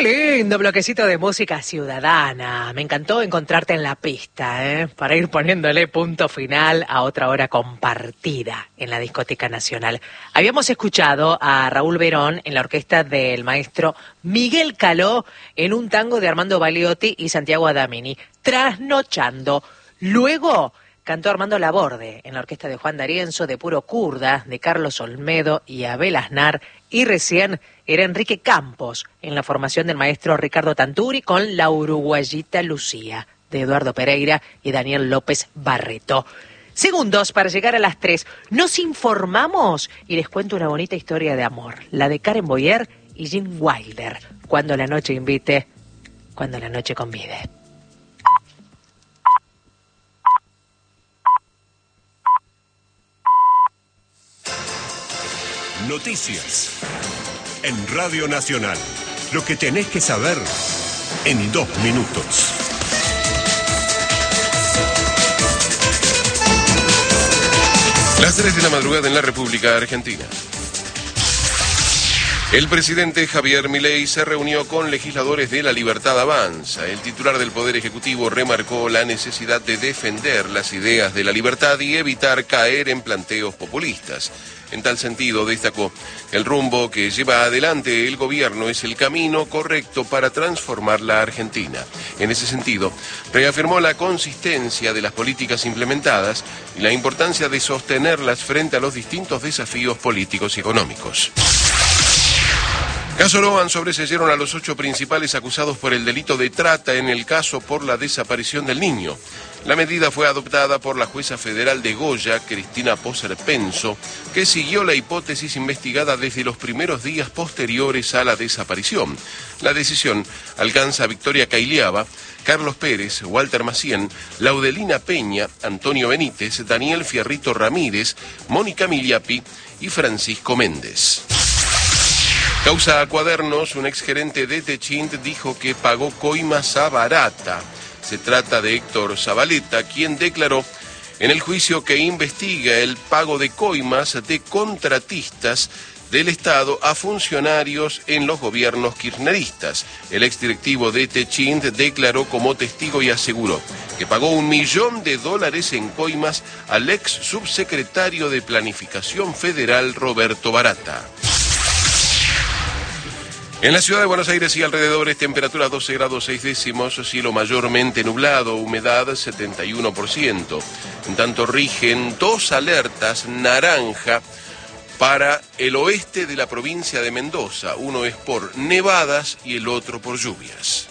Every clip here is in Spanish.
lindo bloquecito de música ciudadana. Me encantó encontrarte en la pista, para ir poniéndole punto final a otra hora compartida en la Discoteca Nacional. Habíamos escuchado a Raúl Verón en la orquesta del maestro Miguel Caló en un tango de Armando Baliotti y Santiago Adamini, Trasnochando. Luego cantó Armando Laborde en la orquesta de Juan D'Arienzo, de Puro Kurda, de Carlos Olmedo y Abel Aznar. Y recién era Enrique Campos en la formación del maestro Ricardo Tanturi con La Uruguayita Lucía, de Eduardo Pereira y Daniel López Barreto. Segundos para llegar a las 3. Nos informamos y les cuento una bonita historia de amor. La de Karen Boyer y Jim Wilder. Cuando la noche invite, cuando la noche convide. Noticias en Radio Nacional. Lo que tenés que saber en 2 minutos. Las 3 de la madrugada en la República Argentina. El presidente Javier Milei se reunió con legisladores de La Libertad Avanza. El titular del Poder Ejecutivo remarcó la necesidad de defender las ideas de la libertad y evitar caer en planteos populistas. En tal sentido, destacó que el rumbo que lleva adelante el gobierno es el camino correcto para transformar la Argentina. En ese sentido, reafirmó la consistencia de las políticas implementadas y la importancia de sostenerlas frente a los distintos desafíos políticos y económicos. Caso Loan, sobreseyeron a los 8 principales acusados por el delito de trata en el caso por la desaparición del niño. La medida fue adoptada por la jueza federal de Goya, Cristina Poser Penso, que siguió la hipótesis investigada desde los primeros días posteriores a la desaparición. La decisión alcanza a Victoria Cailiaba, Carlos Pérez, Walter Macién, Laudelina Peña, Antonio Benítez, Daniel Fierrito Ramírez, Mónica Miliapi y Francisco Méndez. Causa a Cuadernos, un exgerente de Techint dijo que pagó coimas a barata. Se trata de Héctor Zabaleta, quien declaró en el juicio que investiga el pago de coimas de contratistas del Estado a funcionarios en los gobiernos kirchneristas. El exdirectivo de Techint declaró como testigo y aseguró que pagó $1 millón en coimas al ex subsecretario de Planificación Federal, Roberto Barata. En la ciudad de Buenos Aires y alrededores, temperatura 12 grados 6 décimos, cielo mayormente nublado, humedad 71%. En tanto rigen 2 alertas naranja para el oeste de la provincia de Mendoza. Uno es por nevadas y el otro por lluvias.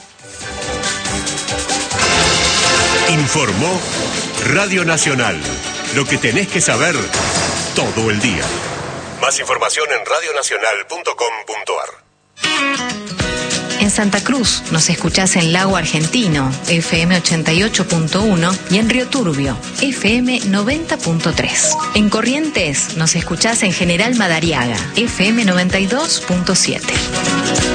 Informó Radio Nacional. Lo que tenés que saber todo el día. Más información en radionacional.com.ar. En Santa Cruz nos escuchás en Lago Argentino, FM 88.1 y en Río Turbio, FM 90.3. En Corrientes nos escuchás en General Madariaga, FM 92.7.